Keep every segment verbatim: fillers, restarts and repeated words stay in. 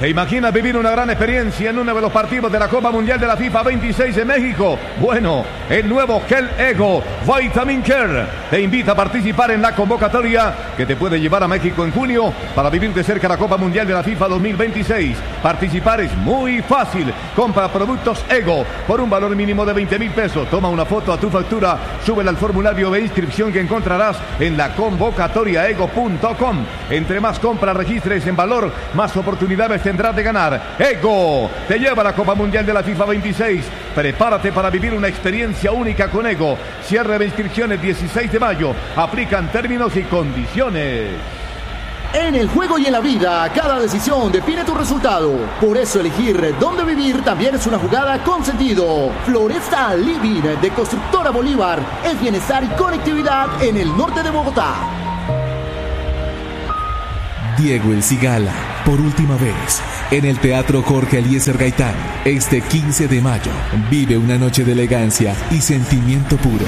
¿Te imaginas vivir una gran experiencia en uno de los partidos de la Copa Mundial de la FIFA veintiséis de México? Bueno, el nuevo Gel Ego Vitamin Care te invita a participar en la convocatoria que te puede llevar a México en junio para vivir de cerca la Copa Mundial de la FIFA dos mil veintiséis. Participar es muy fácil. Compra productos Ego por un valor mínimo de veinte mil pesos. Toma una foto a tu factura, súbela al formulario de inscripción que encontrarás en la convocatoria ego punto com. Entre más compras registres en valor, más oportunidades tendrás de ganar. Ego te lleva a la Copa Mundial de la FIFA veintiséis. Prepárate para vivir una experiencia única con Ego. Cierre de inscripciones dieciséis de mayo. Aplican términos y condiciones. En el juego y en la vida, cada decisión define tu resultado. Por eso elegir dónde vivir también es una jugada con sentido. Floresta Living de Constructora Bolívar es bienestar y conectividad en el norte de Bogotá. Diego El Cigala, por última vez, en el Teatro Jorge Eliezer Gaitán. Este quince de mayo, vive una noche de elegancia y sentimiento puro.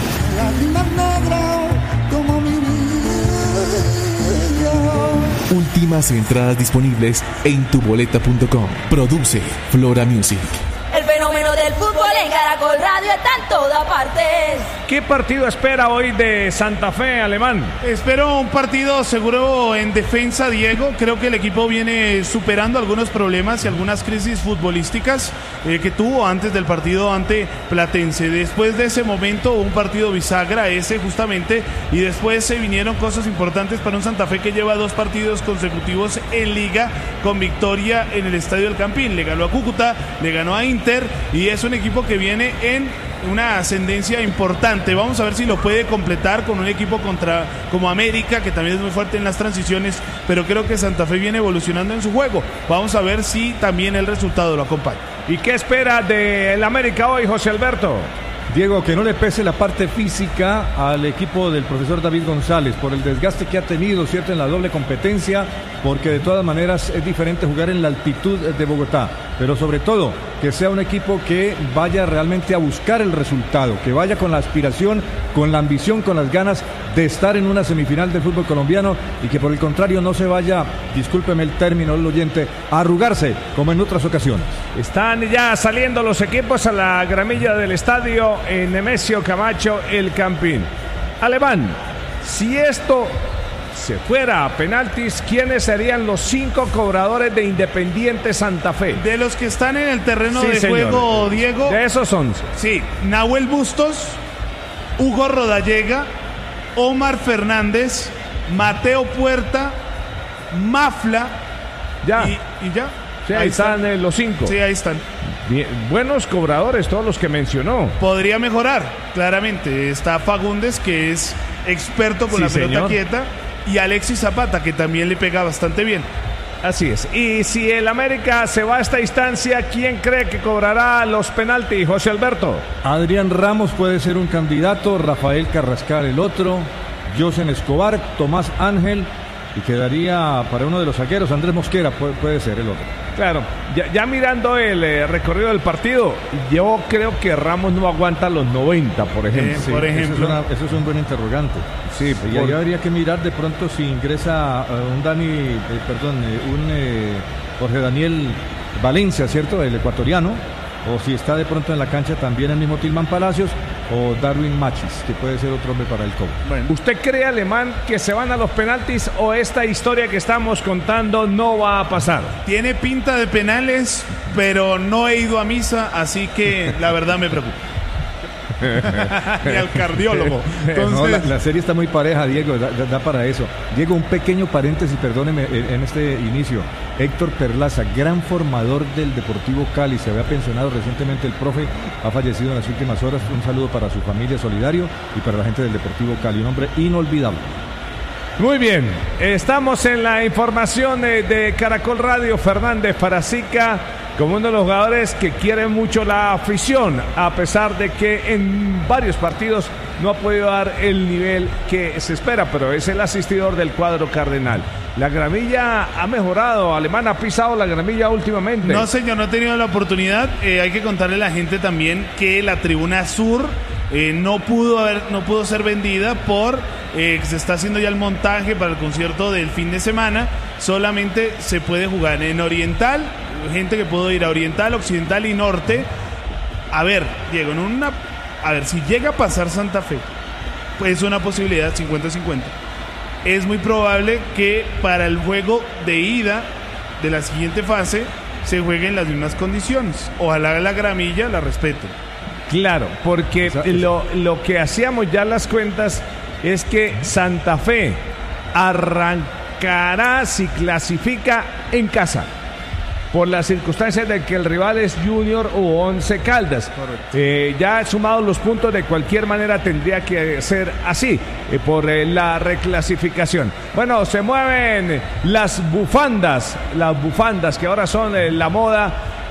Últimas entradas disponibles en tuboleta punto com. Produce Flora Music. El fenómeno del fútbol en Caracol Radio está en todas partes. ¿Qué partido espera hoy de Santa Fe, Alemán? Espero un partido seguro en defensa, Diego. Creo que el equipo viene superando algunos problemas y algunas crisis futbolísticas eh, que tuvo antes del partido ante Platense. Después de ese momento, un partido bisagra ese justamente, y después se vinieron cosas importantes para un Santa Fe que lleva dos partidos consecutivos en Liga con victoria en el Estadio del Campín. Le ganó a Cúcuta, le ganó a Inter, y es un equipo que viene en una ascendencia importante. Vamos a ver si lo puede completar con un equipo contra como América, que también es muy fuerte en las transiciones, pero creo que Santa Fe viene evolucionando en su juego. Vamos a ver si también el resultado lo acompaña. ¿Y qué espera del América hoy, José Alberto? Diego, que no le pese la parte física al equipo del profesor David González por el desgaste que ha tenido, ¿cierto?, en la doble competencia, porque de todas maneras es diferente jugar en la altitud de Bogotá, pero sobre todo que sea un equipo que vaya realmente a buscar el resultado, que vaya con la aspiración, con la ambición, con las ganas de estar en una semifinal del fútbol colombiano, y que por el contrario no se vaya, discúlpeme el término del oyente, a arrugarse como en otras ocasiones. Están ya saliendo los equipos a la gramilla del estadio en Nemesio Camacho, el Campín. Alemán, si esto se fuera a penaltis, ¿quiénes serían los cinco cobradores de Independiente Santa Fe? De los que están en el terreno sí, de señor. juego, Diego. De esos once. Sí, Nahuel Bustos, Hugo Rodallega, Omar Fernández, Mateo Puerta, Mafla. Ya. Y, y ya. Sí, ahí, ahí están, están eh, los cinco. Sí, ahí están. Bien, buenos cobradores, todos los que mencionó. Podría mejorar, claramente. Está Fagundes, que es experto con sí, la pelota señor. quieta, y Alexis Zapata, que también le pega bastante bien. Así es. Y si el América se va a esta instancia, ¿quién cree que cobrará los penaltis, José Alberto? Adrián Ramos puede ser un candidato, Rafael Carrascal el otro, Josen Escobar, Tomás Ángel, y quedaría para uno de los zagueros, Andrés Mosquera puede, puede ser el otro. Claro, ya, ya mirando el eh, recorrido del partido, yo creo que Ramos no aguanta los noventa, por ejemplo. Eh, sí, por ejemplo. Eso es, una, eso es un buen interrogante. Sí, y por... ahí habría que mirar de pronto si ingresa uh, un Dani, eh, perdón, eh, un eh, Jorge Daniel Valencia, ¿cierto? El ecuatoriano, o si está de pronto en la cancha también el mismo Tilman Palacios o Darwin Machis, que puede ser otro hombre para el cobro. Bueno. ¿Usted cree, Alemán, que se van a los penaltis o esta historia que estamos contando no va a pasar? Tiene pinta de penales, pero no he ido a misa, así que la verdad me preocupa. Ni al cardiólogo. Entonces... No, la, la serie está muy pareja, Diego, da, da, da para eso. Diego, un pequeño paréntesis, perdóneme, en, en este inicio. Héctor Perlaza, gran formador del Deportivo Cali, se había pensionado recientemente, el profe ha fallecido en las últimas horas. Un saludo para su familia, solidario, y para la gente del Deportivo Cali, un hombre inolvidable. Muy bien, estamos en la información de, de Caracol Radio. Fernández Farazica como uno de los jugadores que quiere mucho la afición, a pesar de que en varios partidos no ha podido dar el nivel que se espera, pero es el asistidor del cuadro cardenal. La gramilla ha mejorado, Alemán ha pisado la gramilla últimamente. No, señor, no he tenido la oportunidad. Eh, hay que contarle a la gente también que la tribuna sur eh, no pudo haber, no pudo ser vendida por eh, se está haciendo ya el montaje para el concierto del fin de semana. solamente se puede jugar en Oriental, gente que puede ir a Oriental, Occidental y Norte. A ver, Diego, en una, a ver, si llega a pasar Santa Fe, pues es una posibilidad cincuenta cincuenta. Es muy probable que para el juego de ida de la siguiente fase se juegue en las mismas condiciones. Ojalá la gramilla la respete. Claro, porque Esa- lo, lo que hacíamos ya las cuentas es que Santa Fe arrancará si clasifica en casa, por las circunstancias de que el rival es Junior u Once Caldas. Eh, ya sumados los puntos, de cualquier manera tendría que ser así, eh, por eh, la reclasificación. Bueno, se mueven las bufandas, las bufandas que ahora son eh, la moda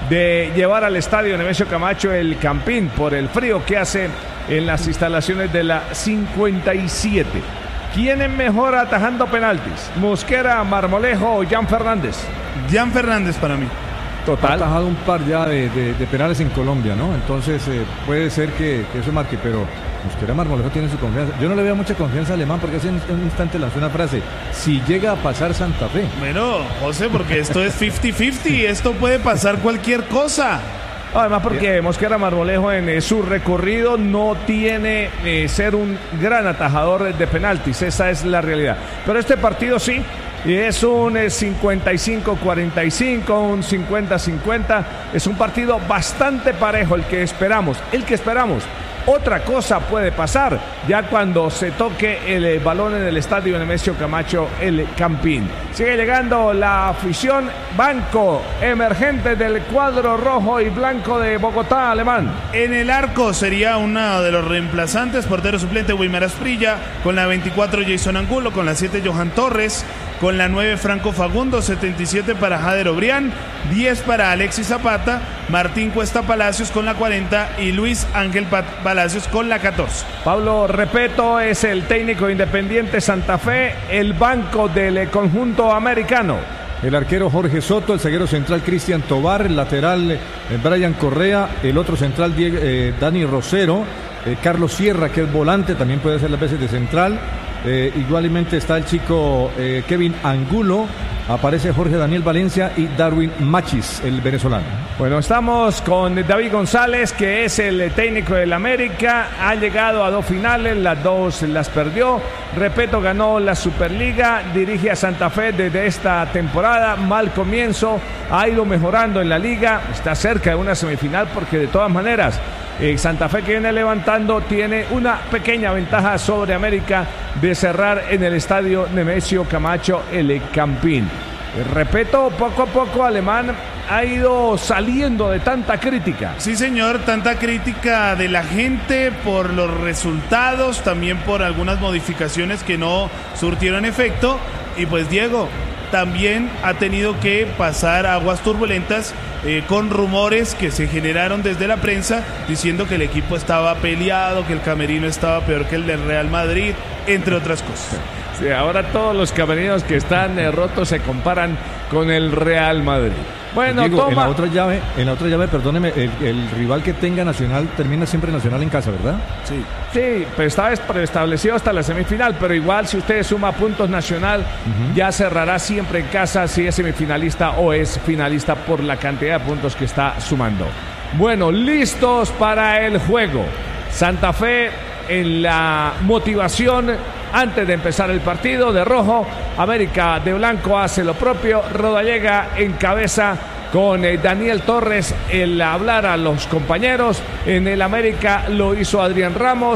de llevar al estadio Nemesio Camacho el Campín, por el frío que hace en las instalaciones de la cincuenta y siete. ¿Quién es mejor atajando penaltis? ¿Mosquera, Marmolejo o Jan Fernández? Jan Fernández para mí. Ha Total. atajado un par ya de, de- de penales en Colombia, ¿no? Entonces eh, puede ser que, que eso marque, pero Mosquera Marmolejo tiene su confianza. Yo no le veo mucha confianza a Alemán porque hace un, un instante lanzó una frase: si llega a pasar Santa Fe. Bueno, José, porque esto es cincuenta cincuenta, esto puede pasar cualquier cosa. Además, porque Mosquera Marmolejo en eh, su recorrido no tiene eh, ser un gran atajador de penaltis, esa es la realidad. Pero este partido sí, y es un eh, cincuenta y cinco cuarenta y cinco, un cincuenta cincuenta, es un partido bastante parejo el que esperamos, el que esperamos. Otra cosa puede pasar ya cuando se toque el eh, balón en el estadio Nemesio Camacho, el Campín. Sigue llegando la afición, banco emergente del cuadro rojo y blanco de Bogotá, Alemán. En el arco sería uno de los reemplazantes, portero suplente Wilmer Asprilla, con la veinticuatro Jason Angulo, con la siete Johan Torres, con la nueve Franco Fagundo, setenta y siete para Jader Obrián, diez para Alexis Zapata, Martín Cuesta Palacios con la cuarenta y Luis Ángel Pat- Palacios con la catorce. Pablo Repeto es el técnico Independiente Santa Fe, el banco del eh, conjunto americano. El arquero Jorge Soto, el zaguero central Cristian Tobar, el lateral eh, Brian Correa, el otro central Diego, eh, Dani Rosero, eh, Carlos Sierra, que es volante, también puede hacer las veces de central. Eh, igualmente está el chico eh, Kevin Angulo, aparece Jorge Daniel Valencia y Darwin Machis, el venezolano. Bueno, estamos con David González, que es el técnico del América. Ha llegado a dos finales, las dos las perdió. Repeto, ganó la Superliga, dirige a Santa Fe desde esta temporada. Mal comienzo, ha ido mejorando en la liga, está cerca de una semifinal porque de todas maneras eh, Santa Fe, que viene levantando, tiene una pequeña ventaja sobre América de cerrar en el estadio Nemesio Camacho el Campín. Eh, Repeto, poco a poco Alemán ha ido saliendo de tanta crítica. Sí, señor, tanta crítica de la gente por los resultados, también por algunas modificaciones que no surtieron efecto. Y pues Diego también ha tenido que pasar aguas turbulentas eh, con rumores que se generaron desde la prensa diciendo que el equipo estaba peleado, que el camerino estaba peor que el del Real Madrid, entre otras cosas. Sí, ahora todos los camerinos que están eh, rotos se comparan con el Real Madrid. Bueno, Diego, en toma. la otra llave, en la otra llave, perdóneme, el, el rival que tenga Nacional termina siempre Nacional en casa, ¿verdad? Sí. Sí, pero está preestablecido hasta la semifinal, pero igual si usted suma puntos Nacional, uh-huh, ya cerrará siempre en casa si es semifinalista o es finalista por la cantidad de puntos que está sumando. Bueno, listos para el juego. Santa Fe en la motivación antes de empezar el partido de rojo. América de blanco hace lo propio. Rodallega encabeza con eh, Daniel Torres el hablar a los compañeros. En el América lo hizo Adrián Ramos.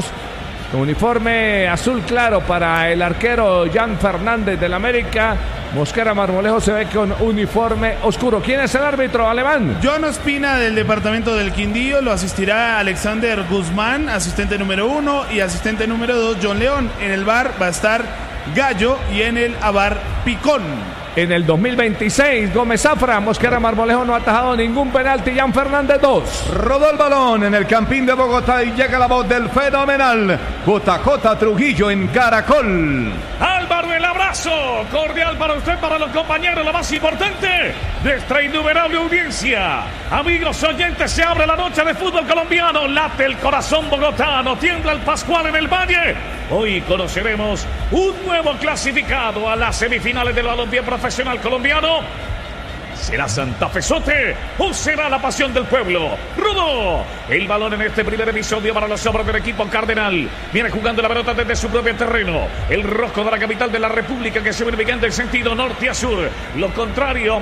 Uniforme azul claro para el arquero Jan Fernández del América. Mosquera Marmolejo se ve con uniforme oscuro. ¿Quién es el árbitro, Alemán? John Ospina del departamento del Quindío, lo asistirá Alexander Guzmán, asistente número uno, y asistente número dos, John León. En el V A R va a estar Gallo y en el A V A R Picón. En el dos mil veintiséis, Gómez Zafra, Mosquera Marmolejo no ha atajado ningún penalti. Jan Fernández dos. Rodó el balón en el Campín de Bogotá y llega la voz del fenomenal J J Trujillo en Caracol. Al Álvaro, el abrazo cordial para usted, para los compañeros, lo más importante de esta innumerable audiencia. Amigos oyentes, se abre la noche de fútbol colombiano, late el corazón bogotano, tiembla el Pascual en el Valle. Hoy conoceremos un nuevo clasificado a las semifinales del balompié profesional colombiano. ¿Será Santa Fezote o será la pasión del pueblo? Rudo, el balón en este primer episodio para los hombres del equipo cardenal. Viene jugando la pelota desde su propio terreno. El rojo de la capital de la República que se viene ubicando en sentido norte a sur. Lo contrario.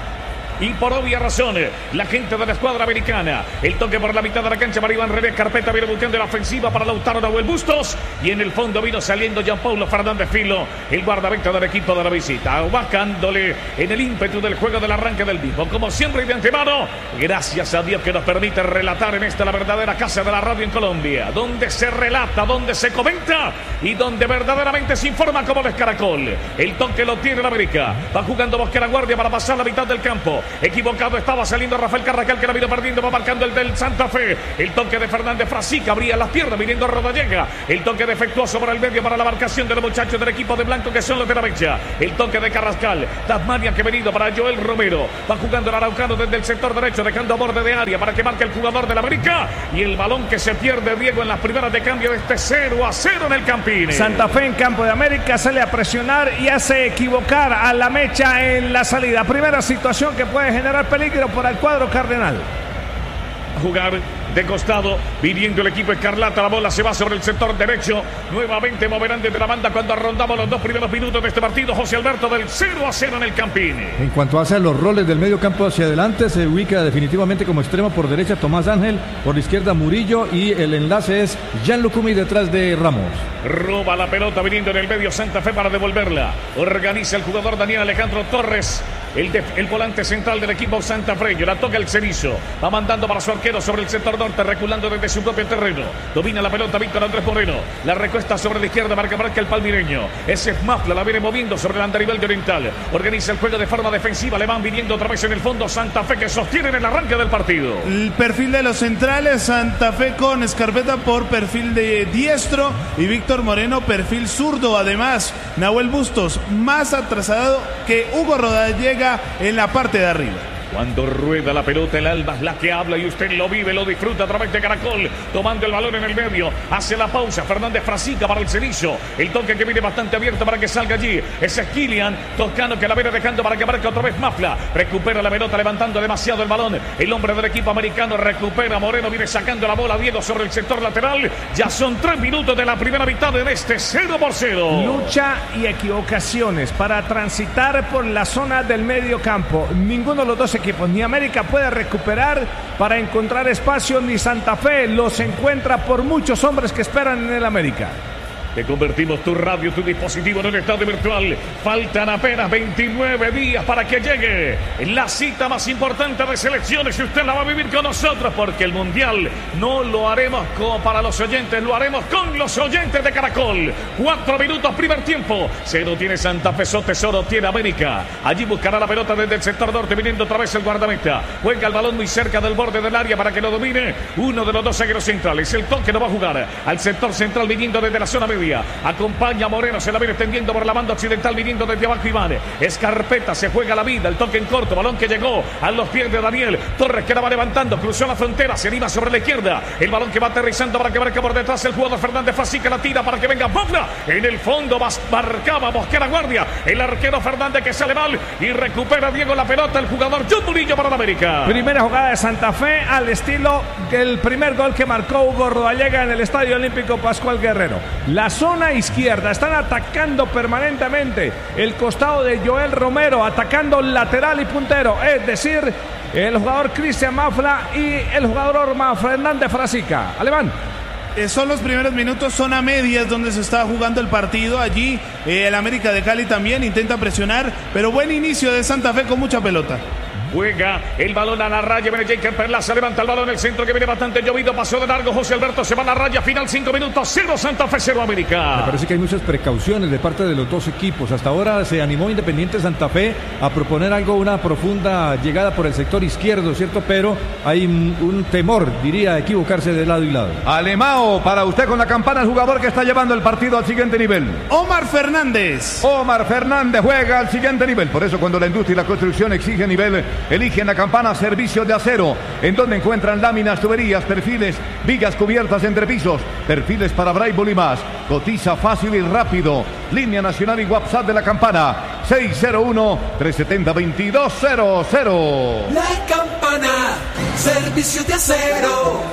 Y por obvia razón, la gente de la escuadra americana. El toque por la mitad de la cancha para Iván René Carpeta. Viene buscando la ofensiva para Lautaro Nahuel Bustos. Y en el fondo vino saliendo Jean Paulo Fernández Filo, el guardameta del equipo de la visita. Bajándole en el ímpetu del juego del arranque del mismo. Como siempre y de antemano, gracias a Dios que nos permite relatar en esta la verdadera casa de la radio en Colombia. Donde se relata, donde se comenta y donde verdaderamente se informa como es Caracol. El toque lo tiene el América. Va jugando Bosquera Guardia para pasar la mitad del campo. Equivocado estaba saliendo Rafael Carrascal, que la vino perdiendo, va marcando el del Santa Fe. El toque de Fernández Frasica, abría las piernas, viniendo Rodallega. El toque defectuoso por el medio para la marcación de los muchachos del equipo de blanco, que son los de la mecha. El toque de Carrascal, Tasmania que ha venido para Joel Romero. Va jugando el araucano desde el sector derecho, dejando a borde de área para que marque el jugador de la América. Y el balón que se pierde, Diego, en las primeras de cambio de este cero a cero en el Campín. Santa Fe en campo de América sale a presionar y hace equivocar a la mecha en la salida. Primera situación que puede generar peligro para el cuadro cardenal. Jugar de costado, viniendo el equipo escarlata, la bola se va sobre el sector derecho, nuevamente moverán desde la banda cuando rondamos los dos primeros minutos de este partido. José Alberto, del cero a cero en el Campín. En cuanto hace los roles del medio campo hacia adelante, se ubica definitivamente como extremo por derecha Tomás Ángel, por la izquierda Murillo, y el enlace es Jean Lucumí detrás de Ramos. Roba la pelota viniendo en el medio Santa Fe para devolverla, organiza el jugador Daniel Alejandro Torres, el, de, el volante central del equipo santafreño. La toca el Cerizo, va mandando para su arquero sobre el sector norte, reculando desde su propio terreno. Domina la pelota Víctor Andrés Moreno, la recuesta sobre la izquierda, marca marca el palmireño. Ese es Mafla, la viene moviendo sobre el andarivel de Oriental. Organiza el juego de forma defensiva, le van viniendo otra vez en el fondo Santa Fe, que sostiene en el arranque del partido. El perfil de los centrales, Santa Fe con Escarpeta por perfil de diestro y Víctor Moreno perfil zurdo. Además, Nahuel Bustos más atrasado que Hugo Rodallega en la parte de arriba. Cuando rueda la pelota, el alma es la que habla y usted lo vive, lo disfruta a través de Caracol. Tomando el balón en el medio, hace la pausa Fernández Frasica para el Cerizo. El toque que viene bastante abierto para que salga allí. Ese es Kilian Toscano, que la viene dejando para que marque otra vez Mafla. Recupera la pelota, levantando demasiado el balón. El hombre del equipo americano recupera. Moreno viene sacando la bola, Diego, sobre el sector lateral. Ya son tres minutos de la primera mitad de este cero por cero. Lucha y equivocaciones para transitar por la zona del medio campo. Ninguno de los dos equipos, ni América puede recuperar para encontrar espacio, ni Santa Fe los encuentra por muchos hombres que esperan en el América. Te convertimos tu radio, tu dispositivo en un estadio virtual. Faltan apenas veintinueve días para que llegue la cita más importante de selecciones y usted la va a vivir con nosotros, porque el Mundial no lo haremos como para los oyentes, lo haremos con los oyentes de Caracol. Cuatro minutos, primer tiempo. Cero tiene Santa Fe, tesoro tiene América. Allí buscará la pelota desde el sector norte, viniendo otra vez el guardameta. Juega el balón muy cerca del borde del área para que lo domine uno de los dos zagueros centrales. El toque no va a jugar al sector central, viniendo desde la zona media. Acompaña a Moreno, se la viene extendiendo por la banda occidental, viniendo desde abajo Iván. Escarpeta, se juega la vida, el toque en corto, balón que llegó a los pies de Daniel Torres, que la va levantando, cruzó la frontera, se anima sobre la izquierda. El balón que va aterrizando para que marque por detrás el jugador Fernández Frasica, la tira para que venga Mafla. En el fondo marcaba Bosquera Guardia, el arquero Fernández, que sale mal y recupera Diego la pelota, el jugador John Murillo para la América. Primera jugada de Santa Fe al estilo del primer gol que marcó Hugo Rodallega en el Estadio Olímpico Pascual Guerrero. La zona izquierda, están atacando permanentemente el costado de Joel Romero, atacando lateral y puntero, es decir, el jugador Cristian Mafla y el jugador Orma Fernández Frasica. Alemán. Eh, son los primeros minutos, son a medias donde se está jugando el partido. Allí eh, el América de Cali también intenta presionar, pero buen inicio de Santa Fe con mucha pelota. Juega el balón a la raya. Viene Jaker Perlaza. Levanta el balón en el centro que viene bastante llovido. Pasó de largo. José Alberto se va a la raya. Final cinco minutos. cero Santa Fe, cero América. Me parece que hay muchas precauciones de parte de los dos equipos. Hasta ahora se animó Independiente Santa Fe a proponer algo, una profunda llegada por el sector izquierdo, ¿cierto? Pero hay un, un temor, diría, a equivocarse de lado y lado. Alemao, para usted con la campana, el jugador que está llevando el partido al siguiente nivel. Omar Fernández. Omar Fernández juega al siguiente nivel. Por eso cuando la industria y la construcción exige nivel, eligen la campana Servicio de Acero, en donde encuentran láminas, tuberías, perfiles, vigas cubiertas entre pisos, perfiles para Braille y más. Cotiza fácil y rápido. Línea nacional y WhatsApp de la campana seis cero uno, tres siete cero, dos dos cero cero. La campana, Servicio de Acero.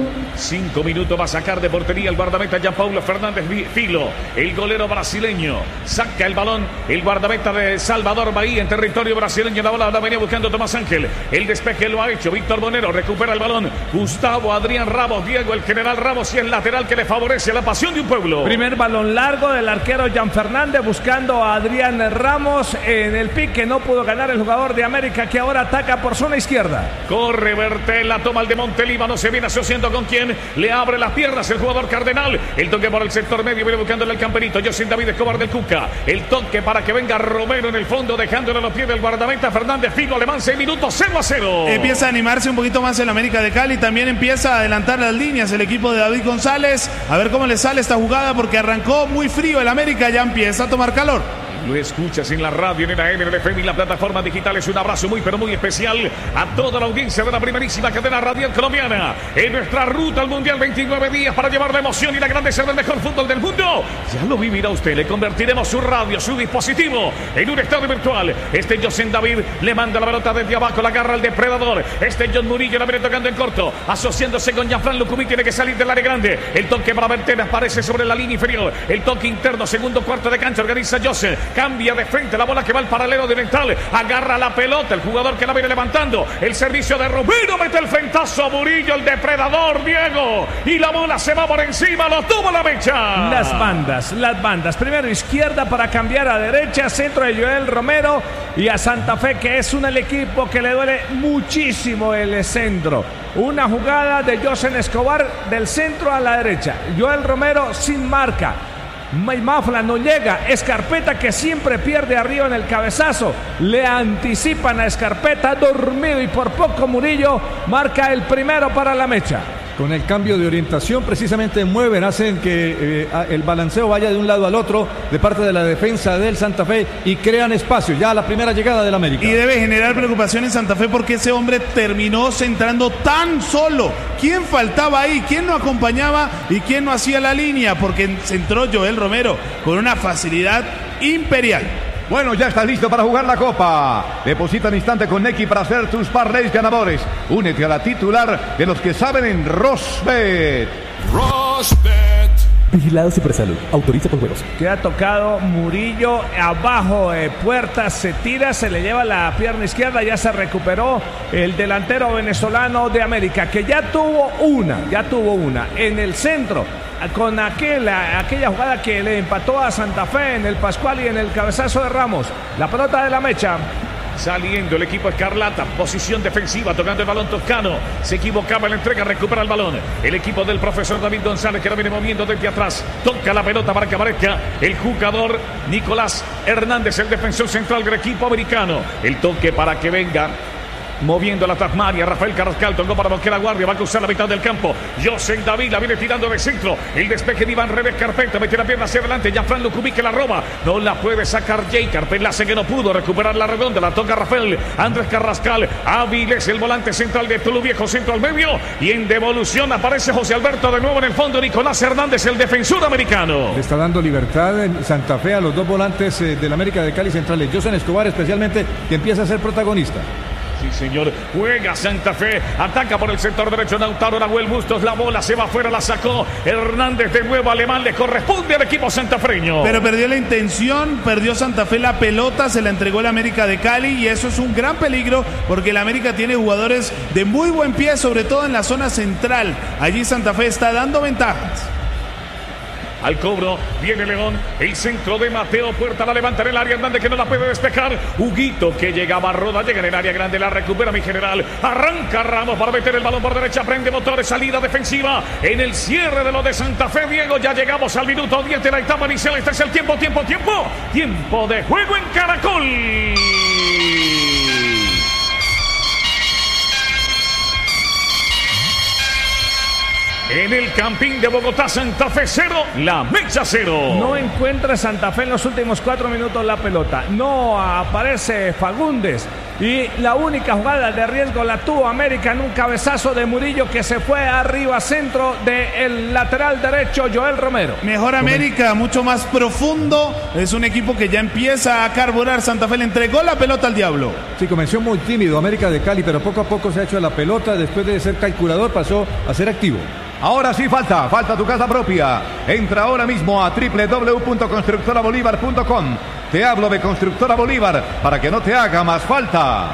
Cinco minutos va a sacar de portería el guardameta Gianpaulo Fernández Filo, el golero brasileño. Saca el balón el guardameta de Salvador Bahía en territorio brasileño. La bola la venía buscando Tomás Ángel. El despeje lo ha hecho Víctor Bonero. Recupera el balón Gustavo Adrián Ramos. Diego, el general Ramos, y el lateral que le favorece la pasión de un pueblo. Primer balón largo del arquero Jan Fernández buscando a Adrián Ramos en el pique. No pudo ganar el jugador de América, que ahora ataca por zona izquierda. Corre Bertel, toma el de Montelíbano. Se viene asociando con quién. Le abre las piernas el jugador Cardenal. El toque por el sector medio, viene buscándole el camperito José David Escobar del Cuca. El toque para que venga Romero en el fondo, dejándole a los pies del guardameta Fernández Filo. Alemán, seis minutos, cero a cero. Empieza a animarse un poquito más el América de Cali. También empieza a adelantar las líneas el equipo de David González. A ver cómo le sale esta jugada, porque arrancó muy frío el América. Ya empieza a tomar calor. Lo escuchas en la radio, en la N L F M y las plataformas digitales. Un abrazo muy pero muy especial a toda la audiencia de la primerísima cadena radial colombiana en nuestra ruta al Mundial. Veintinueve días para llevar la emoción y la grandeza del mejor fútbol del mundo. Ya lo vivirá usted. Le convertiremos su radio, su dispositivo en un estadio virtual. Este José David le manda la pelota desde abajo, la agarra el depredador. Este John Murillo la viene tocando en corto, asociándose con Gianfran Lucumí. Tiene que salir del área grande. El toque para Bertel aparece sobre la línea inferior. El toque interno, segundo cuarto de cancha, organiza José. Cambia de frente, la bola que va al paralelo directal. Agarra la pelota, el jugador que la viene levantando. El servicio de Romero, mete el frentazo a Murillo, el depredador Diego. Y la bola se va por encima, lo tuvo la mecha. Las bandas, las bandas. Primero izquierda para cambiar a derecha. Centro de Joel Romero. Y a Santa Fe, que es un el equipo que le duele muchísimo el centro. Una jugada de José Escobar del centro a la derecha. Joel Romero sin marca. Mafla no llega. Escarpeta, que siempre pierde arriba en el cabezazo. Le anticipan a Escarpeta, dormido, y por poco Murillo marca el primero para la mecha. Con el cambio de orientación precisamente mueven, hacen que eh, el balanceo vaya de un lado al otro de parte de la defensa del Santa Fe y crean espacio. Ya la primera llegada del América. Y debe generar preocupación en Santa Fe porque ese hombre terminó centrando tan solo. ¿Quién faltaba ahí? ¿Quién no acompañaba? ¿Y quién no hacía la línea? Porque centró Joel Romero con una facilidad imperial. Bueno, ya estás listo para jugar la Copa. Deposita al instante con Nequi para hacer tus parlays ganadores. Únete a la titular de los que saben en Rosbet. Rosbet. Vigilado Supersalud. Autoriza con juegos. Queda tocado Murillo abajo. Eh, Puertas se tira, se le lleva la pierna izquierda. Ya se recuperó el delantero venezolano de América, que ya tuvo una, ya tuvo una en el centro. Con aquella, aquella jugada que le empató a Santa Fe en el Pascual y en el cabezazo de Ramos. La pelota de la mecha. Saliendo el equipo Escarlata, posición defensiva, tocando el balón Toscano. Se equivocaba en la entrega, recupera el balón. El equipo del profesor David González, que la viene moviendo desde atrás. Toca la pelota para que aparezca el jugador Nicolás Hernández, el defensor central del equipo americano. El toque para que venga moviendo la Tasmania, Rafael Carrascal tocó para bloquear la guardia, va a cruzar la mitad del campo. José David la viene tirando de centro. El despeje de Iván Reves Carpeta, mete la pierna hacia adelante. Gianfran Lucumí que la roba, no la puede sacar Jay Carpelace, que no pudo recuperar la redonda. La toca Rafael Andrés Carrascal. Áviles, el volante central de Tulu Viejo, centro al medio. Y en devolución aparece José Alberto de nuevo en el fondo. Nicolás Hernández, el defensor americano. Le está dando libertad en Santa Fe a los dos volantes eh, del América de Cali centrales. José Escobar especialmente, que empieza a ser protagonista. Sí, señor. Juega Santa Fe. Ataca por el sector derecho Lautaro Nahuel Bustos. La bola se va afuera, la sacó Hernández de nuevo. Alemán, le corresponde al equipo santafreño. Pero perdió la intención, perdió Santa Fe la pelota, se la entregó el América de Cali. Y eso es un gran peligro porque el América tiene jugadores de muy buen pie, sobre todo en la zona central. Allí Santa Fe está dando ventajas. al cobro, viene León, el centro de Mateo Puerta, la levanta en el área, Hernández que no la puede despejar, Huguito que llegaba a Roda, llega en el área grande, la recupera mi general, arranca Ramos para meter el balón por derecha, prende motores, salida defensiva, en el cierre de lo de Santa Fe, Diego, ya llegamos al minuto diez de la etapa inicial, este es el tiempo, tiempo, tiempo, tiempo de juego en Caracol. En el Campín de Bogotá, Santa Fe cero, La Mecha cero. No encuentra Santa Fe en los últimos cuatro minutos la pelota. No aparece Fagundes. Y la única jugada de riesgo la tuvo América en un cabezazo de Murillo que se fue arriba centro del lateral derecho Joel Romero. Mejor América, mucho más profundo. Es un equipo que ya empieza a carburar. Santa Fe le entregó la pelota al diablo. Sí, comenzó muy tímido América de Cali, pero poco a poco se ha hecho la pelota. Después de ser calculador pasó a ser activo. Ahora sí falta, falta tu casa propia. Entra ahora mismo a doble u doble u doble u punto constructora bolívar punto com. Te hablo de Constructora Bolívar para que no te haga más falta.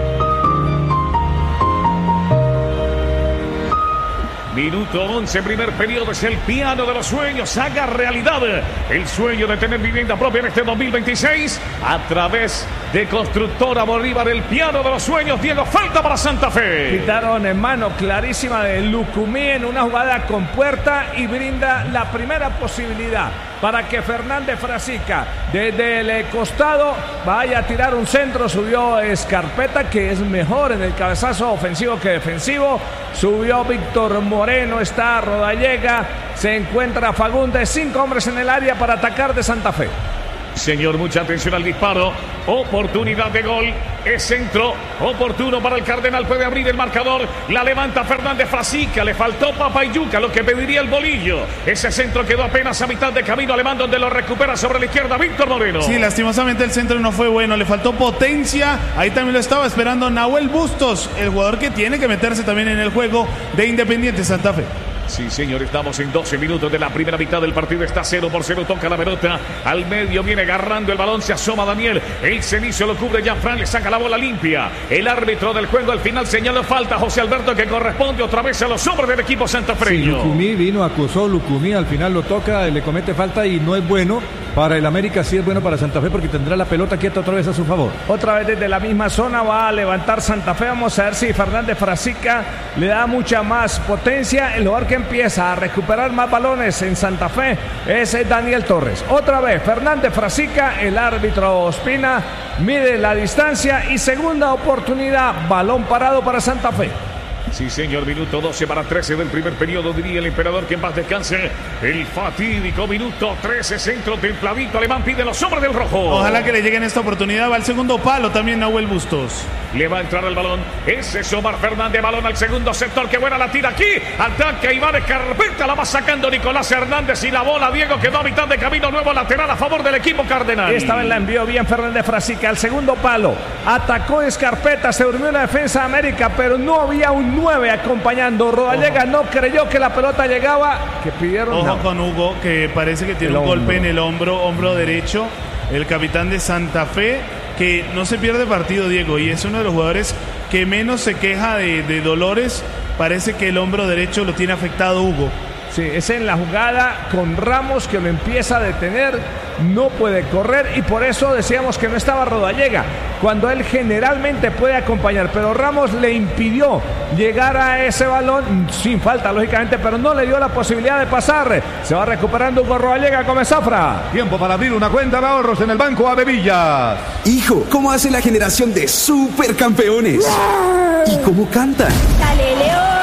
Minuto once, primer periodo, es el piano de los sueños. Haga realidad el sueño de tener vivienda propia en este dos mil veintiséis a través de Constructora Bolívar, el piano de los sueños. Diego, falta para Santa Fe. Quitaron en mano clarísima de Lucumí en una jugada con puerta y brinda la primera posibilidad para que Fernández Frasica desde el costado vaya a tirar un centro. Subió Escarpeta, que es mejor en el cabezazo ofensivo que defensivo. Subió Víctor Moreno, está Rodallega, se encuentra Fagundes, cinco hombres en el área para atacar de Santa Fe. Señor, mucha atención al disparo. Oportunidad de gol. Es centro oportuno para el Cardenal. Puede abrir el marcador. La levanta Fernández Frasica. Le faltó Papayuca, lo que pediría el bolillo. Ese centro quedó apenas a mitad de camino alemán, donde lo recupera sobre la izquierda Víctor Moreno. Sí, lastimosamente el centro no fue bueno. Le faltó potencia. Ahí también lo estaba esperando Nahuel Bustos, el jugador que tiene que meterse también en el juego de Independiente Santa Fe. Sí, señor, estamos en doce minutos de la primera mitad del partido. Está cero por cero, toca la pelota. Al medio viene agarrando el balón, se asoma Daniel. El cenizo lo cubre Jean-Fran, le saca la bola limpia. El árbitro del juego al final señaló falta, José Alberto, que corresponde otra vez a los hombres del equipo santafreño. Sí, Lucumí vino, acusó Lucumí, al final lo toca, le comete falta y no es bueno. Para el América sí es bueno para Santa Fe porque tendrá la pelota quieta otra vez a su favor. Otra vez desde la misma zona va a levantar Santa Fe. Vamos a ver si Fernández Frasica le da mucha más potencia. El jugador que empieza a recuperar más balones en Santa Fe es Daniel Torres. Otra vez Fernández Frasica, el árbitro Ospina mide la distancia y segunda oportunidad, balón parado para Santa Fe. Sí, señor, minuto doce para trece del primer periodo, diría el emperador, que en paz descanse. El fatídico minuto trece, centro templadito alemán, pide los hombres del rojo. Ojalá que le lleguen esta oportunidad. Va al segundo palo también Nahuel Bustos. Le va a entrar el balón. Ese es Omar Fernández, balón al segundo sector. Qué buena la tira aquí. Ataca Iván Escarpeta, la va sacando Nicolás Hernández y la bola, Diego, quedó a mitad de camino. Nuevo lateral a favor del equipo cardenal. Esta vez la envió bien Fernández Frasica al segundo palo. Atacó Escarpeta, se durmió en la defensa de América, pero no había un nueve acompañando. Rodallega no creyó que la pelota llegaba, que pidieron. Ojo no. con Hugo, que parece que tiene El un hombro. golpe en el hombro, hombro derecho. El capitán de Santa Fe, que no se pierde partido, Diego, y es uno de los jugadores que menos se queja de, de dolores. Parece que el hombro derecho lo tiene afectado Hugo. Sí, es en la jugada con Ramos que lo empieza a detener, no puede correr y por eso decíamos que no estaba Rodallega, cuando él generalmente puede acompañar, pero Ramos le impidió llegar a ese balón, sin falta lógicamente, pero no le dio la posibilidad de pasar. Se va recuperando Hugo Rodallega con Zafra. Tiempo para abrir una cuenta de ahorros en el Banco Avevillas. Hijo, ¿cómo hace la generación de supercampeones? ¿Y cómo cantan? Dale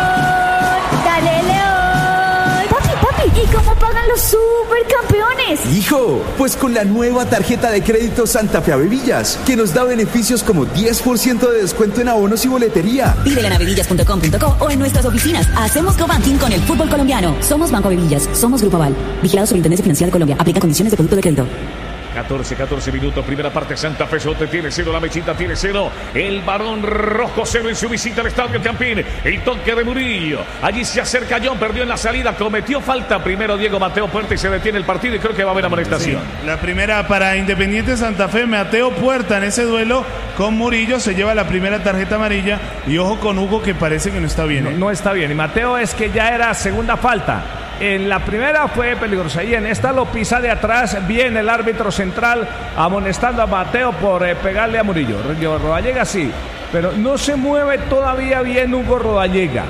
León, dale León. ¿Y cómo pagan los supercampeones? Hijo, pues con la nueva tarjeta de crédito Santa Fe Avevillas, que nos da beneficios como diez por ciento de descuento en abonos y boletería. Pídela en avevillas punto com punto co o en nuestras oficinas. Hacemos co-banking con el fútbol colombiano. Somos Banco Avevillas, somos Grupo Aval. Vigilado Superintendencia Financiera de Colombia. Aplica condiciones de producto de crédito. catorce, catorce minutos, primera parte. Santa Fe Sote tiene cero, la Mechita tiene cero. El Barón Rojo cero en su visita al Estadio Campín. El toque de Murillo. Allí se acerca John, perdió en la salida, cometió falta primero Diego Mateo Puerta y se detiene el partido y creo que va a haber amonestación. Sí, la primera para Independiente Santa Fe, Mateo Puerta en ese duelo con Murillo se lleva la primera tarjeta amarilla y ojo con Hugo que parece que no está bien. No, ¿eh? no está bien y Mateo es que ya era segunda falta. En la primera fue peligrosa y en esta lo pisa de atrás. Viene el árbitro central amonestando a Mateo por eh, pegarle a Murillo. Rodallega sí, pero no se mueve todavía bien Hugo Rodallega.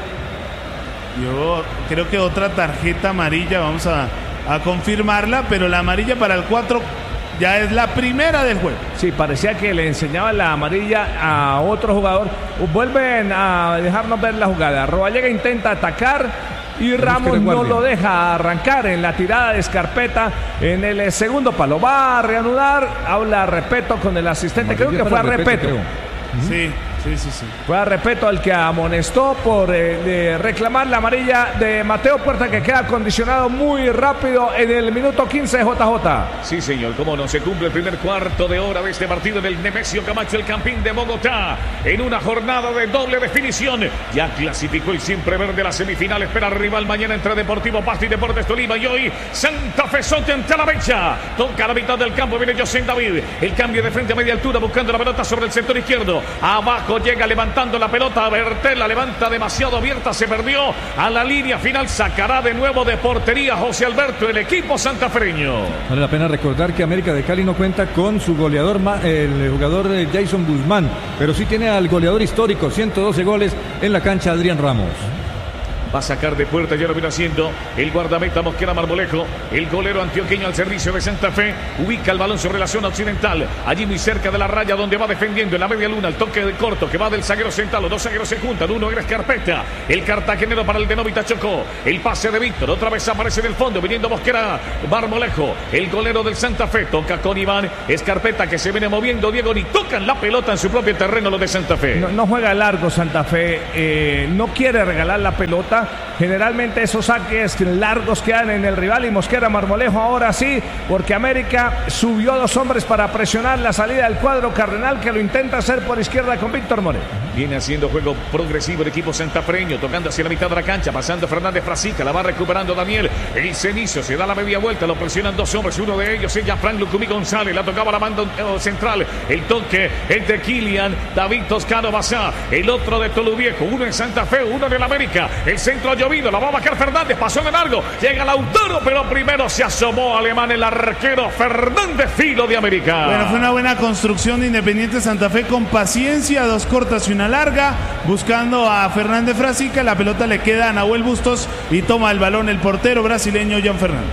Yo creo que otra tarjeta amarilla, vamos a, a confirmarla, pero la amarilla para el cuatro ya es la primera del juego. Sí, parecía que le enseñaban la amarilla a otro jugador. Vuelven a dejarnos ver la jugada. Rodallega intenta atacar y Ramos no lo deja arrancar en la tirada de Escarpeta en el segundo palo. Va a reanudar, habla Repeto con el asistente, creo que fue a Repeto. Sí. Sí, sí, sí. Fue a Repeto el que amonestó por eh, reclamar la amarilla de Mateo Puerta, que queda condicionado muy rápido en el minuto quince de J J. Sí, señor, cómo no se cumple el primer cuarto de hora de este partido del Nemesio Camacho, el Campín de Bogotá, en una jornada de doble definición. Ya clasificó el siempre verde a la semifinal, espera al rival mañana entre Deportivo Pasto y Deportes Tolima, y hoy Santa Fe Sote ante la Mecha. Toca a la mitad del campo, viene José David, el cambio de frente a media altura, buscando la pelota sobre el sector izquierdo, abajo llega levantando la pelota, Bertel la levanta demasiado abierta, se perdió a la línea final, sacará de nuevo de portería José Alberto, el equipo santafereño. Vale la pena recordar que América de Cali no cuenta con su goleador, el jugador Jason Guzmán, pero sí tiene al goleador histórico, ciento doce goles en la cancha, Adrián Ramos. Va a sacar de puerta, ya lo viene haciendo el guardameta Mosquera Marmolejo, el golero antioqueño al servicio de Santa Fe, ubica el balón sobre la zona occidental, allí muy cerca de la raya donde va defendiendo en la media luna, el toque de corto que va del zaguero central, los dos zagueros se juntan, uno era Escarpeta, el cartagenero para el de Novita Chocó, el pase de Víctor, otra vez aparece del fondo, viniendo Mosquera Marmolejo, el golero del Santa Fe, toca con Iván, Escarpeta que se viene moviendo, Diego, ni tocan la pelota en su propio terreno los de Santa Fe. No, no juega largo Santa Fe, eh, no quiere regalar la pelota. Generalmente esos saques largos quedan en el rival y Mosquera Marmolejo ahora sí, porque América subió a dos hombres para presionar la salida del cuadro cardenal, que lo intenta hacer por izquierda con Víctor Moreno. Viene haciendo juego progresivo el equipo santafereño, tocando hacia la mitad de la cancha, pasando Fernández Frasica, la va recuperando Daniel, el Cenizo se da la media vuelta, lo presionan dos hombres, uno de ellos es Frank Lucumí González, la tocaba la banda central, el toque es de Kilian, David Toscano Bazá, el otro de Toluviejo, uno en Santa Fe, uno en el América, el centro ha llovido, la va a bajar Fernández, pasó de largo, llega Lautaro, pero primero se asomó Alemán, el arquero Fernández Filo de América. Bueno, fue una buena construcción de Independiente Santa Fe con paciencia, dos cortas y una larga, buscando a Fernández Frasica, la pelota le queda a Nahuel Bustos y toma el balón el portero brasileño Jan Fernández.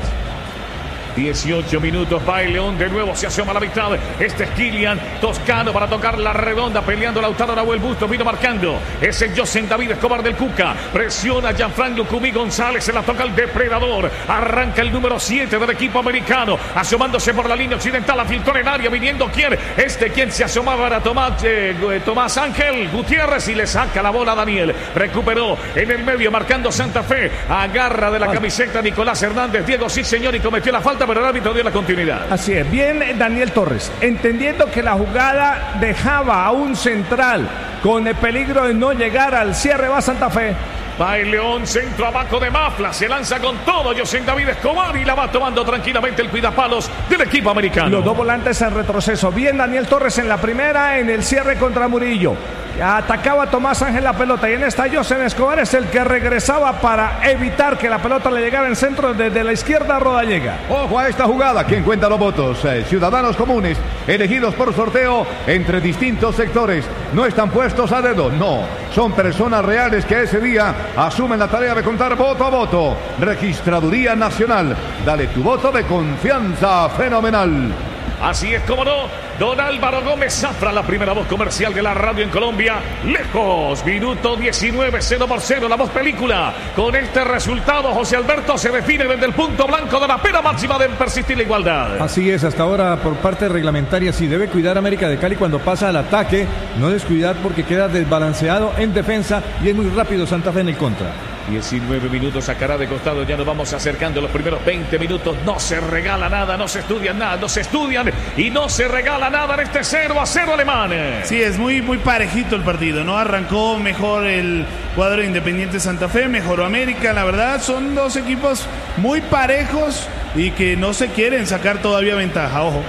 dieciocho minutos, va el León, de nuevo se asoma a la mitad, este es Kilian Toscano para tocar la redonda, peleando Lautaro, Nahuel Bustos, vino marcando, ese es José David Escobar del Cuca, presiona Gianfranco Lucumí González, se la toca el depredador, arranca el número siete del equipo americano, asomándose por la línea occidental, la filtró en área, viniendo quién, este quien se asomaba era Tomás, eh, Tomás Ángel Gutiérrez y le saca la bola a Daniel, recuperó en el medio, marcando Santa Fe, agarra de la camiseta Nicolás Hernández, Diego sí señor, y cometió la falta, pero el árbitro dio la continuidad. Así es, bien Daniel Torres, entendiendo que la jugada dejaba a un central con el peligro de no llegar al cierre, va Santa Fe. Va el León, centro abajo de Mafla, se lanza con todo José David Escobar y la va tomando tranquilamente el cuidapalos del equipo americano. Los dos volantes en retroceso, bien Daniel Torres en la primera, en el cierre contra Murillo. Atacaba Tomás Ángel la pelota y en esta José Escobar es el que regresaba para evitar que la pelota le llegara en centro desde la izquierda a Rodallega. Ojo a esta jugada, ¿quién cuenta los votos? Eh, ciudadanos comunes, elegidos por sorteo entre distintos sectores. No están puestos a dedo, no. Son personas reales que ese día asumen la tarea de contar voto a voto. Registraduría Nacional, dale tu voto de confianza fenomenal. Así es como no, don Álvaro Gómez Zafra, la primera voz comercial de la radio en Colombia. Lejos, minuto diecinueve, cero por cero, la voz película. Con este resultado, José Alberto se define desde el punto blanco de la pena máxima de persistir la igualdad. Así es, hasta ahora por parte reglamentaria, sí debe cuidar América de Cali cuando pasa al ataque, no descuidar porque queda desbalanceado en defensa y es muy rápido Santa Fe en el contra. diecinueve minutos, sacará de costado, ya nos vamos acercando los primeros veinte minutos, no se regala nada, no se estudian nada, no se estudian y no se regala nada en este cero a cero alemán. Sí, es muy, muy parejito el partido, ¿no? Arrancó mejor el cuadro de Independiente Santa Fe, mejoró América, la verdad son dos equipos muy parejos y que no se quieren sacar todavía ventaja, ojo.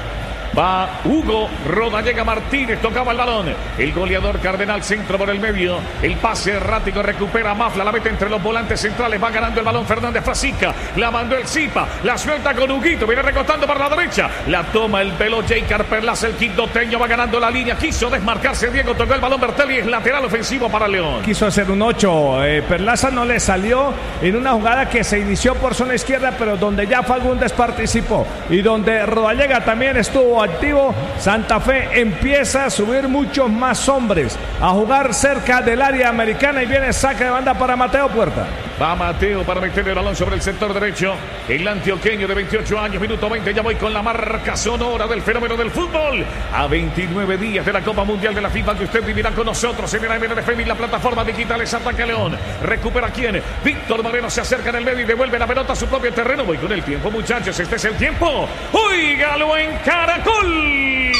Va Hugo Rodallega Martínez, tocaba el balón. El goleador Cardenal, centro por el medio. El pase errático, recupera Mafla, la mete entre los volantes centrales. Va ganando el balón Fernández Frasica. La mandó el Zipa, la suelta con Huguito. Viene recostando por la derecha. La toma el pelo J. Perlaza, el quindoteño va ganando la línea. Quiso desmarcarse Diego, tocó el balón Bertelli. Es lateral ofensivo para León. Quiso hacer un ocho. Eh, Perlaza no le salió en una jugada que se inició por zona izquierda, pero donde ya Fagundes participó y donde Rodallega también estuvo activo. Santa Fe empieza a subir muchos más hombres, a jugar cerca del área americana y viene saque de banda para Mateo Puerta. Va Mateo para meter el balón sobre el sector derecho. El antioqueño de veintiocho años, minuto veinte. Ya voy con la marca sonora del fenómeno del fútbol. A veintinueve días de la Copa Mundial de la FIFA, que usted vivirá con nosotros en el A M N F M y la plataforma digital. Es Ataque León. Recupera quién. Víctor Moreno se acerca en el medio y devuelve la pelota a su propio terreno. Voy con el tiempo, muchachos. Este es el tiempo. ¡Óigalo en Caracol!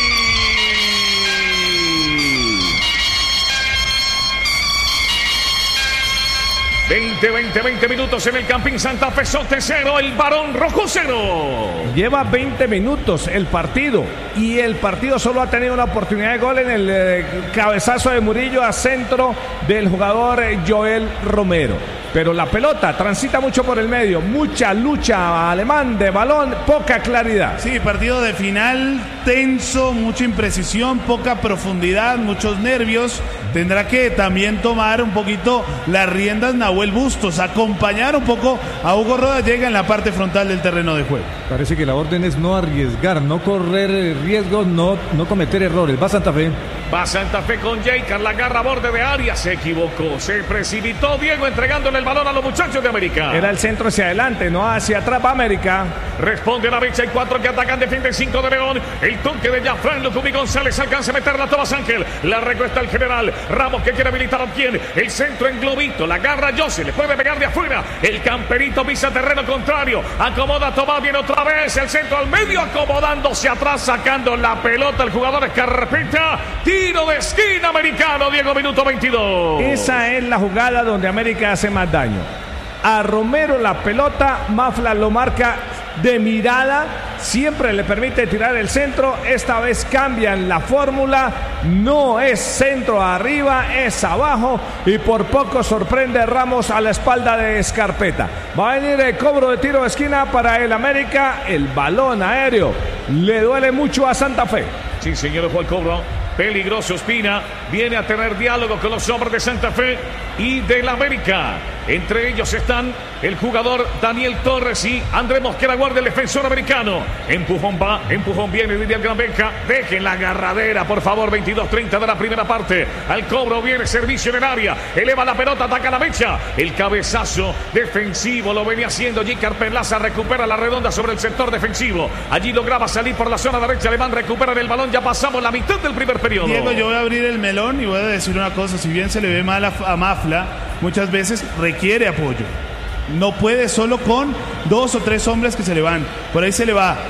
veinte, veinte, veinte minutos en el Campín Santa Fe. Sote cero, el Barón Rojo cero. Lleva veinte minutos el partido y el partido solo ha tenido una oportunidad de gol en el eh, cabezazo de Murillo a centro del jugador eh, Joel Romero. Pero la pelota transita mucho por el medio, mucha lucha alemán de balón, poca claridad. Sí, partido de final, tenso, mucha imprecisión, poca profundidad, muchos nervios. Tendrá que también tomar un poquito las riendas Nahuel Bustos, acompañar un poco a Hugo Rodallega en la parte frontal del terreno de juego. Parece que la orden es no arriesgar, no correr riesgos, no, no cometer errores. Va Santa Fe. Va Santa Fe con Jaicar, la garra a borde de área, se equivocó, se precipitó Diego entregándole el balón a los muchachos de América. Era el centro hacia adelante, no hacia atrás. Va América. Responde a la derecha, hay cuatro que atacan, defienden cinco de León. El toque de Jafran, Lucumí González alcanza a meterla a Tomás Ángel. La recuesta el general Ramos, que quiere habilitar a quien. El centro en globito, la garra Jose, le puede pegar de afuera. El camperito pisa terreno contrario, acomoda Tomás, viene otra vez. El centro al medio, acomodándose atrás, sacando la pelota el jugador Escarpeta. Tiro de esquina americano, Diego, minuto veintidós. Esa es la jugada donde América hace más daño. A Romero la pelota, Mafla lo marca de mirada, siempre le permite tirar el centro. Esta vez cambian la fórmula, no es centro arriba, es abajo y por poco sorprende Ramos a la espalda de Escarpeta. Va a venir el cobro de tiro de esquina para el América. El balón aéreo le duele mucho a Santa Fe. Sí, señor, fue el cobro. Peligroso Espina, viene a tener diálogo con los hombres de Santa Fe y del América. Entre ellos están el jugador Daniel Torres y André Mosquera Guardia, el defensor americano. Empujón va, empujón viene, diría el Gran Benja. Dejen la agarradera, por favor. veintidós treinta de la primera parte. Al cobro viene servicio en el área. Eleva la pelota, ataca la mecha. El cabezazo defensivo lo venía haciendo J. Perlaza. Recupera la redonda sobre el sector defensivo. Allí lograba salir por la zona derecha. Alemán recupera el balón. Ya pasamos la mitad del primer periodo. Diego, yo voy a abrir el melón y voy a decir una cosa. Si bien se le ve mal a, a Mafla, muchas veces requiere apoyo. No puede solo con dos o tres hombres que se le van. Por ahí se le va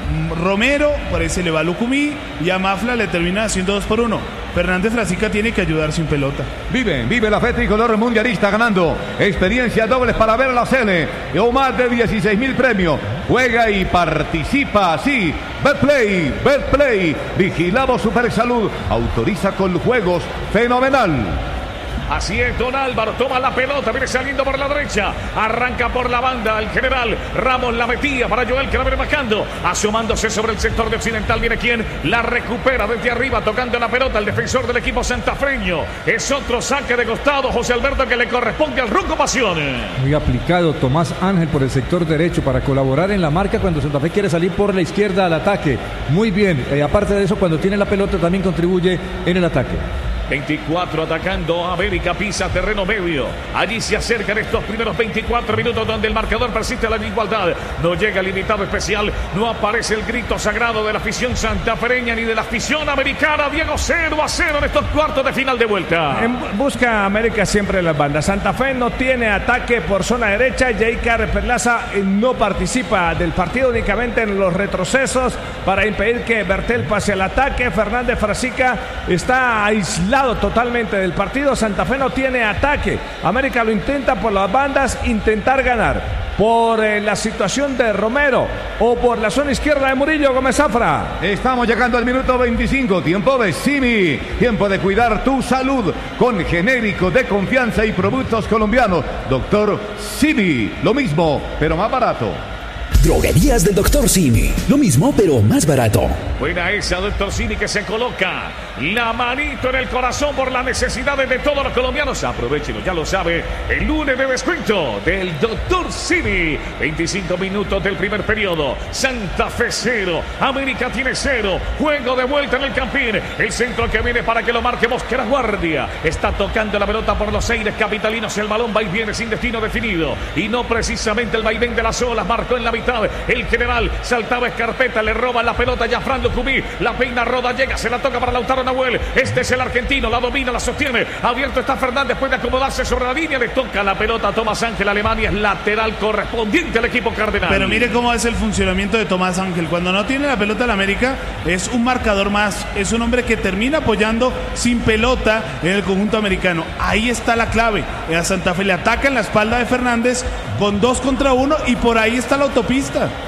Romero, por ahí se le va Lucumí y a Mafla le termina haciendo dos por uno. Fernández Frasica tiene que ayudar sin pelota. Vive, vive la fe tricolor mundialista ganando. Experiencia dobles para ver la Cele. O más de dieciséis mil premios. Juega y participa así. Betplay, Betplay. Vigilamos Super Salud. Autoriza con juegos fenomenal. Así es, Don Álvaro toma la pelota, viene saliendo por la derecha, arranca por la banda el general Ramos, la metía para Joel, que la viene marcando, asomándose sobre el sector de occidental, viene quien la recupera desde arriba, tocando la pelota, el defensor del equipo santafreño. Es otro saque de costado, José Alberto, que le corresponde al Ronco Pasiones. Muy aplicado Tomás Ángel por el sector derecho para colaborar en la marca cuando Santa Fe quiere salir por la izquierda al ataque. Muy bien, eh, aparte de eso, cuando tiene la pelota también contribuye en el ataque. veinticuatro atacando, América pisa terreno medio. Allí se acercan estos primeros veinticuatro minutos donde el marcador persiste la igualdad. No llega el invitado especial, no aparece el grito sagrado de la afición santafereña ni de la afición americana. Diego, cero a cero en estos cuartos de final de vuelta. En busca América siempre las bandas. Santa Fe no tiene ataque por zona derecha. J. Perlaza no participa del partido, únicamente en los retrocesos para impedir que Bertel pase al ataque. Fernández Frasica está aislado aislado totalmente del partido. Santa Fe no tiene ataque. América lo intenta por las bandas, intentar ganar. Por eh, la situación de Romero o por la zona izquierda de Murillo Gómez Zafra. Estamos llegando al minuto veinticinco, tiempo de Simi, tiempo de cuidar tu salud con genérico de confianza y productos colombianos. Doctor Simi, lo mismo, pero más barato. Droguerías del doctor Simi, lo mismo pero más barato. Buena esa, doctor Simi, que se coloca la manito en el corazón por las necesidades de todos los colombianos. Aprovechenlo, ya lo sabe, el lunes de descuento del doctor Simi. veinticinco minutos del primer periodo. Santa Fe cero, América tiene cero. Juego de vuelta en el Campín. El centro que viene para que lo marque Mosquera Guardia. Está tocando la pelota por los aires capitalinos. El balón va y viene sin destino definido. Y no precisamente el vaivén de las olas. Marcó en la mitad. El general saltaba Escarpeta, le roba la pelota ya Fran Lucumí, la peina Roda, llega, se la toca para Lautaro Nahuel. Este es el argentino, la domina, la sostiene. Abierto está Fernández, puede acomodarse sobre la línea, le toca la pelota a Tomás Ángel. Alemania es lateral correspondiente al equipo cardenal. Pero mire cómo es el funcionamiento de Tomás Ángel. Cuando no tiene la pelota en América, es un marcador más, es un hombre que termina apoyando sin pelota en el conjunto americano. Ahí está la clave. A Santa Fe le ataca en la espalda de Fernández con dos contra uno y por ahí está la autopista.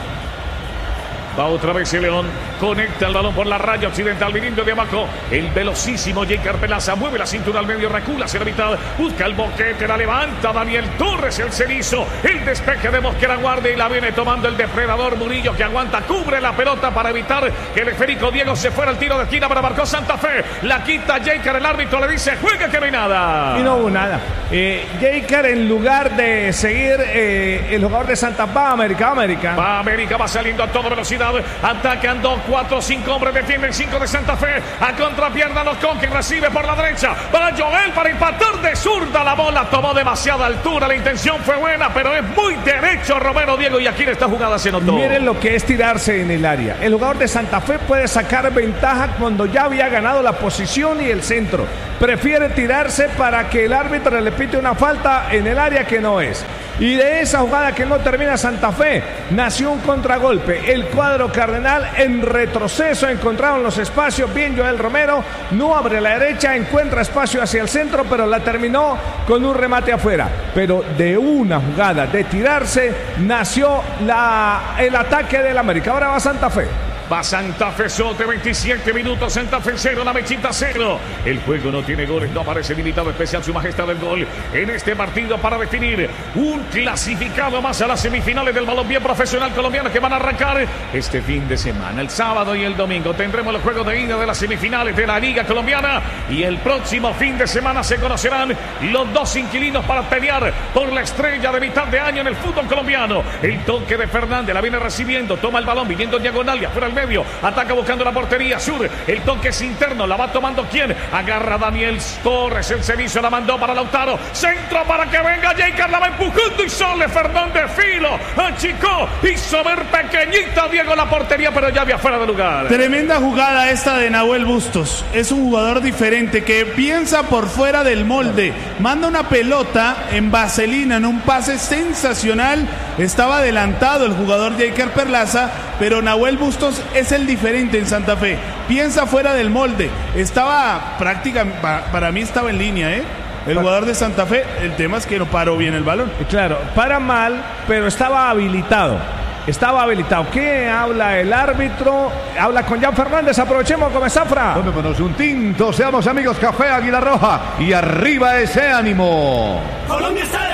Va otra vez el León, conecta el balón por la raya occidental, viniendo de abajo, el velocísimo J. Pelaza, mueve la cintura al medio, recula hacia la mitad, busca el boquete, la levanta Daniel Torres, el cenizo, el despeje de Mosquera Guardia y la viene tomando el depredador Murillo, que aguanta, cubre la pelota para evitar que el esférico Diego se fuera al tiro de esquina, pero marcó Santa Fe, la quita J. el árbitro le dice, juega que no hay nada. Y no hubo nada. Eh, J. en lugar de seguir eh, el jugador de Santa Fe, va a América, va América. Va América, va saliendo a toda velocidad. Atacan dos, cuatro, cinco hombres, defienden cinco de Santa Fe. A contrapierna los con que recibe por la derecha. Para Joel, para empatar de zurda. La bola tomó demasiada altura. La intención fue buena, pero es muy derecho Romero Diego. Y aquí en esta jugada se notó. Miren lo que es tirarse en el área. El jugador de Santa Fe puede sacar ventaja cuando ya había ganado la posición y el centro. Prefiere tirarse para que el árbitro le pite una falta en el área que no es. Y de esa jugada que no termina Santa Fe, nació un contragolpe. El cuadro cardenal en retroceso, encontraron los espacios. Bien Joel Romero, no abre la derecha, encuentra espacio hacia el centro, pero la terminó con un remate afuera. Pero de una jugada de tirarse, nació la, el ataque del América. Ahora va Santa Fe. Va Santa Fe Sote, veintisiete minutos, Santa Fe cero, la Mechita cero. El juego no tiene goles, no aparece limitado especial su majestad del gol en este partido para definir un clasificado más a las semifinales del balompié profesional colombiano que van a arrancar este fin de semana. El sábado y el domingo tendremos los juegos de ida de las semifinales de la Liga Colombiana y el próximo fin de semana se conocerán los dos inquilinos para pelear por la estrella de mitad de año en el fútbol colombiano. El toque de Fernández, la viene recibiendo, toma el balón, viniendo en diagonal y afuera el medio, ataca buscando la portería sur, el toque es interno, la va tomando quién, agarra Daniel Torres, el servicio la mandó para Lautaro, centro para que venga J. la va empujando y sale Fernández Filo, achicó, hizo ver pequeñita Diego la portería, pero ya había fuera de lugar. Tremenda jugada esta de Nahuel Bustos, es un jugador diferente que piensa por fuera del molde, manda una pelota en vaselina, en un pase sensacional, estaba adelantado el jugador J. Perlaza, pero Nahuel Bustos es el diferente en Santa Fe, piensa fuera del molde, estaba prácticamente, para mí estaba en línea, ¿eh? El jugador de Santa Fe, el tema es que no paró bien el balón. Claro, para mal, pero estaba habilitado. Estaba habilitado. ¿Qué habla el árbitro? Habla con Jan Fernández. Aprovechemos con Zafra. Tomémonos un tinto. Seamos amigos. Café Águila Roja. Y arriba ese ánimo. Colombia está